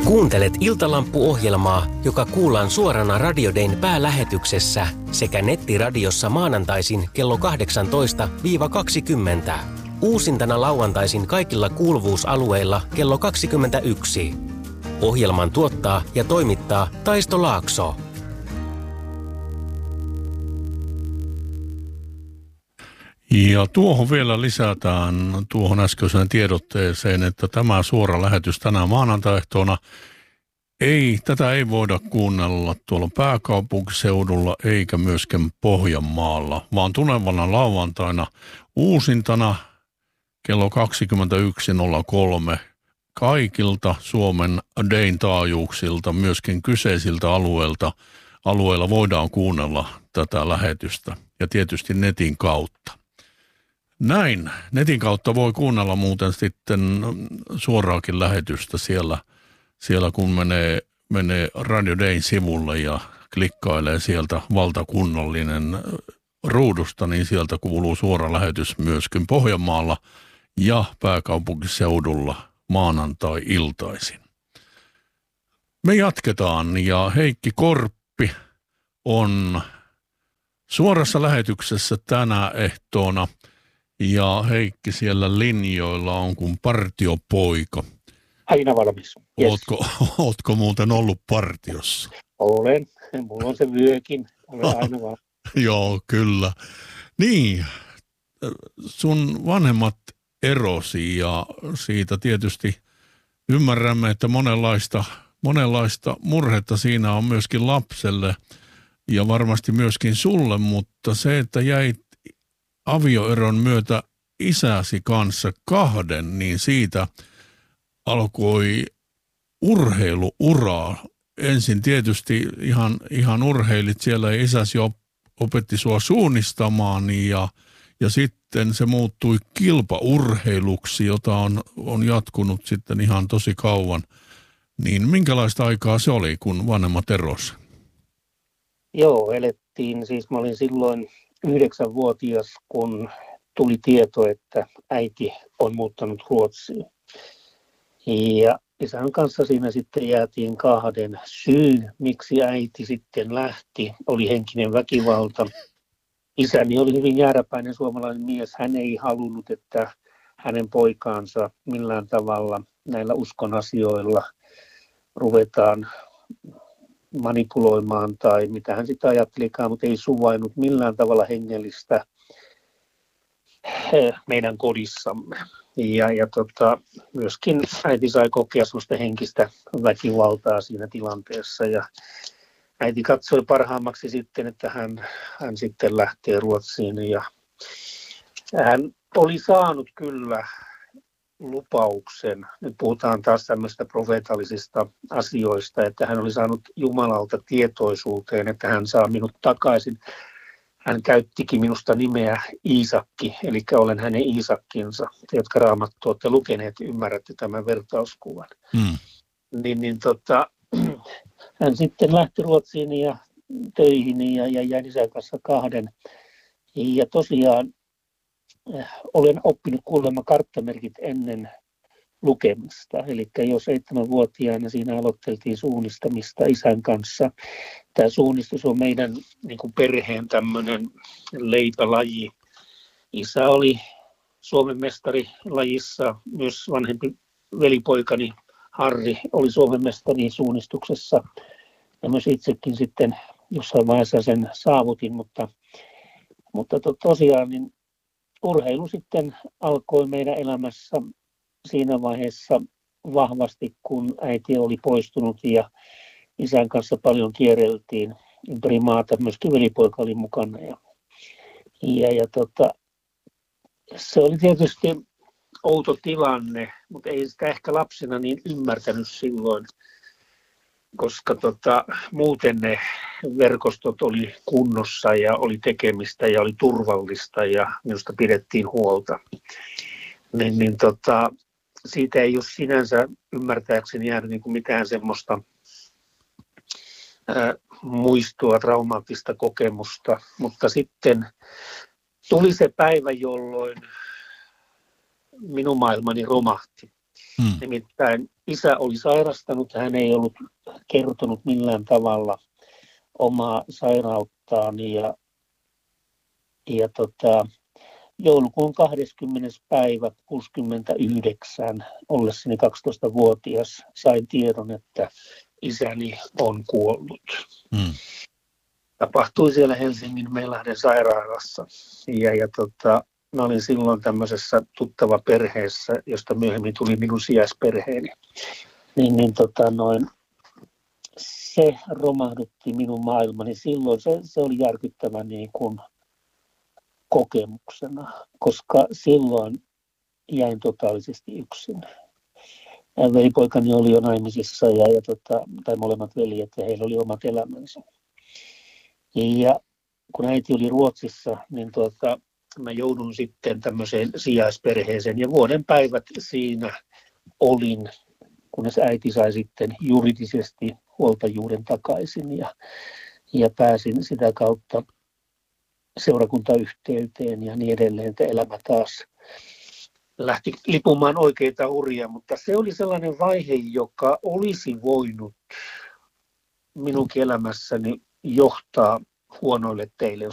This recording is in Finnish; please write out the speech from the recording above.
Kuuntelet Iltalamppu-ohjelmaa, joka kuullaan suorana Radio Dayn päälähetyksessä sekä nettiradiossa maanantaisin kello 18-20. Uusintana lauantaisin kaikilla kuuluvuusalueilla kello 21. Ohjelman tuottaa ja toimittaa Taisto Laakso. Ja tuohon vielä lisätään tuohon äskeiseen tiedotteeseen, että tämä suora lähetys tänään maanantaehtoona tätä ei voida kuunnella tuolla pääkaupunkiseudulla eikä myöskään Pohjanmaalla, vaan tulevana lauantaina uusintana kello 21.03 kaikilta Suomen Dayn taajuuksilta, myöskin kyseisiltä alueilla voidaan kuunnella tätä lähetystä ja tietysti netin kautta. Näin. Netin kautta voi kuunnella muuten sitten suoraakin lähetystä siellä kun menee Radio Dayn sivulle ja klikkailee sieltä valtakunnallinen ruudusta, niin sieltä kuuluu suora lähetys myöskin Pohjanmaalla ja pääkaupunkiseudulla maanantai-iltaisin. Me jatketaan ja Heikki Korppi on suorassa lähetyksessä tänä ehtoona. Ja Heikki siellä linjoilla on kuin partiopoika. Aina valmis. Yes. Ootko muuten ollut partiossa? Olen. Mulla on se vyökin. Olen aina valmis. Joo, kyllä. Niin, sun vanhemmat erosi ja siitä tietysti ymmärrämme, että monenlaista murhetta siinä on myöskin lapselle ja varmasti myöskin sulle, mutta se, että jäit avioeron myötä isäsi kanssa kahden, niin siitä alkoi urheiluuraa. Ensin tietysti ihan urheilit siellä ja isäsi opetti sua suunnistamaan ja sitten se muuttui kilpaurheiluksi, jota on jatkunut sitten ihan tosi kauan. Niin minkälaista aikaa se oli, kun vanhemmat erosi? Joo, elettiin. Siis mä olin silloin 9-vuotias, kun tuli tieto, että äiti on muuttanut Ruotsiin. Ja isän kanssa siinä sitten jäätiin kahden. Syy, miksi äiti sitten lähti, oli henkinen väkivalta. Isäni oli hyvin jääräpäinen suomalainen mies. Hän ei halunnut, että hänen poikaansa millään tavalla näillä uskon asioilla ruvetaan manipuloimaan tai mitä hän sitä ajattelikaan, mutta ei suvainnut millään tavalla hengellistä meidän kodissamme. Ja myöskin äiti sai kokea sellaista henkistä väkivaltaa siinä tilanteessa ja äiti katsoi parhaammaksi sitten, että hän sitten lähtee Ruotsiin ja hän oli saanut kyllä lupauksen, nyt puhutaan taas tämmöistä profeetallisista asioista, että hän oli saanut Jumalalta tietoisuuteen, että hän saa minut takaisin. Hän käyttikin minusta nimeä Iisakki, eli olen hänen Iisakkinsa. Te, jotka Raamattua olette lukeneet, ymmärrätte tämän vertauskuvan. Hän sitten lähti Ruotsiin ja töihin ja jäi isän kanssa kahden. Ja tosiaan olen oppinut kuulemma karttamerkit ennen lukemista. Eli jo 7-vuotiaana siinä aloiteltiin suunnistamista isän kanssa. Tämä suunnistus on meidän niin kuin perheen tämmöinen leipälaji. Isä oli Suomen mestari lajissa, myös vanhempi velipoikani Harri oli Suomen mestari suunnistuksessa. Ja myös itsekin sitten jossain vaiheessa sen saavutin, mutta tosiaan niin urheilu sitten alkoi meidän elämässä siinä vaiheessa vahvasti, kun äiti oli poistunut ja isän kanssa paljon kierreltiin ympäri maata. Myöskin velipoika oli mukana. Se oli tietysti outo tilanne, mutta ei sitä ehkä lapsena niin ymmärtänyt silloin, koska muuten ne verkostot oli kunnossa ja oli tekemistä ja oli turvallista ja minusta pidettiin huolta. Siitä ei ole sinänsä ymmärtääkseni jäänyt niin kuin mitään semmoista muistoa, traumaattista kokemusta, mutta sitten tuli se päivä, jolloin minun maailmani romahti. Nimittäin isä oli sairastanut, hän ei ollut kertonut millään tavalla omaa sairauttaan ja joulukuun 20. päivä 69 ollessani 12-vuotias sain tiedon, että isäni on kuollut. Tapahtui siellä Helsingin Meilahden sairaalassa mä olin silloin tämmöisessä tuttava perheessä, josta myöhemmin tuli minun sijaisperheeni. Se romahdutti minun maailmani. Silloin se oli järkyttävä niin kuin kokemuksena, koska silloin jäin totaalisesti yksin. Velipoikani oli jo naimisissa tai molemmat veljet ja heillä oli omat elämänsä. Ja kun äiti oli Ruotsissa, niin mä joudun sitten tämmöiseen sijaisperheeseen ja vuoden päivät siinä olin, kunnes äiti sai sitten juridisesti huoltajuuden takaisin ja pääsin sitä kautta seurakuntayhteyteen ja niin edelleen, että elämä taas lähti lipumaan oikeita uria, mutta se oli sellainen vaihe, joka olisi voinut minunkin elämässäni johtaa huonoille teille,